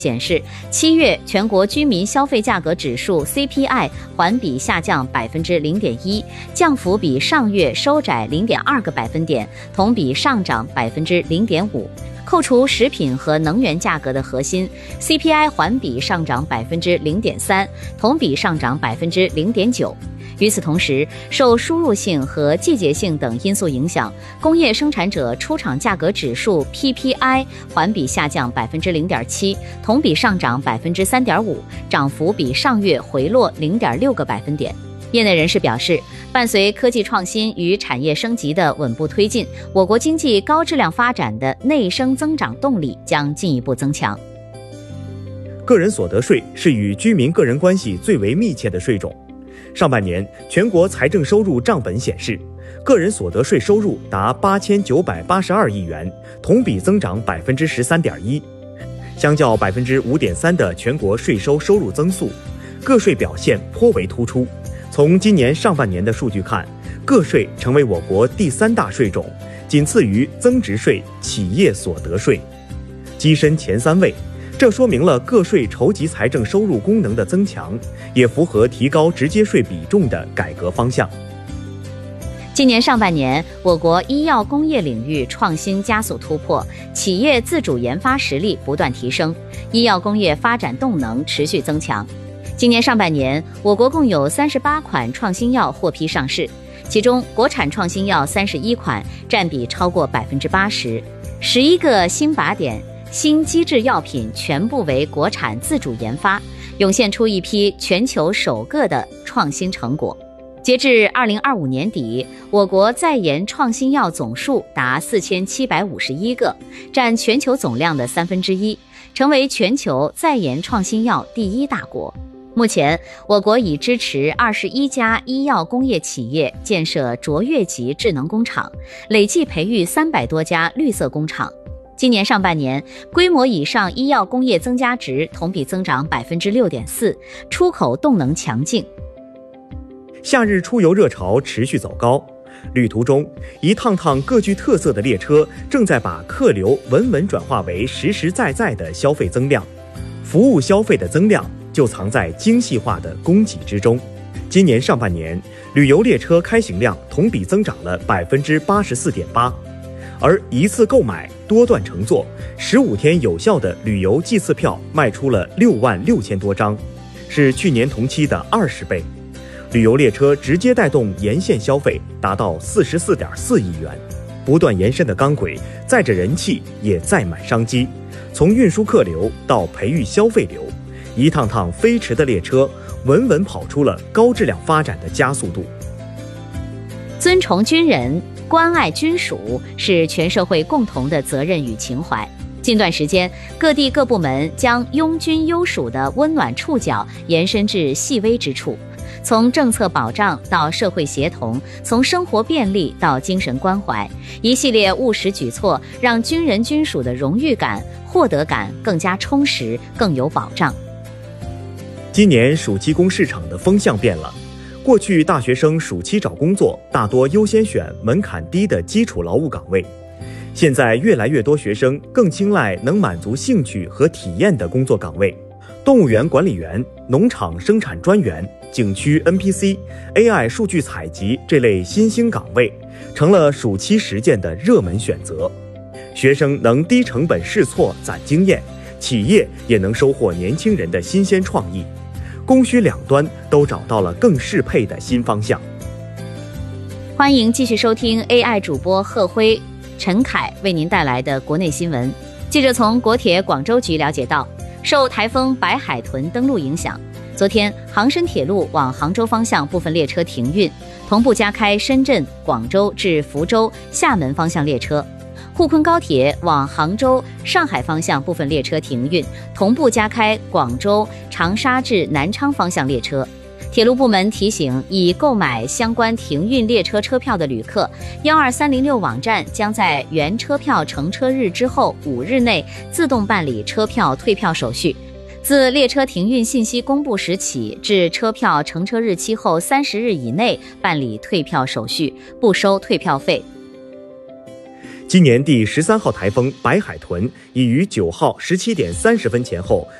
显示，7月全国居民消费价格指数 CPI 环比下降0.1%，降幅比上月收窄0.2个百分点，同比上涨0.5%。扣除食品和能源价格的核心 CPI 环比上涨0.3%，同比上涨0.9%。与此同时，受输入性和季节性等因素影响，工业生产者出厂价格指数 PPI 环比下降0.7%，同比上涨3.5%，涨幅比上月回落0.6个百分点。业内人士表示，伴随科技创新与产业升级的稳步推进，我国经济高质量发展的内生增长动力将进一步增强。 个人所得税是与居民个人关系最为密切的税种。上半年，全国财政收入账本显示，个人所得税收入达8982亿元，同比增长13.1%。相较5.3%的全国税收收入增速，个税表现颇为突出。从今年上半年的数据看，个税成为我国第3大税种，仅次于增值税、企业所得税，跻身前3位。这说明了个税筹集财政收入功能的增强，也符合提高直接税比重的改革方向。 今年上半年，我国医药工业领域创新加速突破，企业自主研发实力不断提升，医药工业发展动能持续增强。今年上半年，我国共有38款创新药获批上市，其中国产创新药31款，占比超过80%，11个新靶点、新机制药品全部为国产自主研发，涌现出一批全球首个的创新成果。截至2025年底，我国在研创新药总数达4751个，占全球总量的1/3，成为全球在研创新药第1大国。目前，我国已支持21家医药工业企业建设卓越级智能工厂，累计培育300多家绿色工厂。今年上半年，规模以上医药工业增加值同比增长6.4%，出口动能强劲。 夏日出游热潮持续走高，旅途中一趟趟各具特色的列车正在把客流稳稳转化为实实在在的消费增量。服务消费的增量就藏在精细化的供给之中。今年上半年，旅游列车开行量同比增长了84.8%，而一次购买多段乘坐15天有效的旅游季次票卖出了66000多张，是去年同期的20倍。旅游列车直接带动沿线消费达到44.4亿元，不断延伸的钢轨载着人气，也载满商机。从运输客流到培育消费流，一趟趟飞驰的列车稳稳跑出了高质量发展的加速度。 尊崇军人，关爱军属是全社会共同的责任与情怀。近段时间，各地各部门将拥军优属的温暖触角延伸至细微之处，从政策保障到社会协同，从生活便利到精神关怀，一系列务实举措让军人军属的荣誉感、获得感更加充实，更有保障。 今年暑期工市场的风向变了，过去大学生暑期找工作大多优先选门槛低的基础劳务岗位，现在越来越多学生更青睐能满足兴趣和体验的工作岗位。动物园管理员、农场生产专员、景区 NPC、AI 数据采集这类新兴岗位成了暑期实践的热门选择。学生能低成本试错攒经验，企业也能收获年轻人的新鲜创意，供需两端都找到了更适配的新方向。 欢迎继续收听 AI 主播贺辉、陈凯为您带来的国内新闻。记者从国铁广州局了解到，受台风白海豚登陆影响，昨天杭深铁路往杭州方向部分列车停运，同步加开深圳、广州至福州、厦门方向列车。沪昆高铁往杭州、上海方向部分列车停运，同步加开广州、长沙至南昌方向列车。铁路部门提醒，已购买相关停运列车车票的旅客，12306网站将在原车票乘车日之后5日内自动办理车票退票手续。自列车停运信息公布时起至车票乘车日期后30日以内办理退票手续，不收退票费。 今年第13号台风白海豚已于9号17点30分前后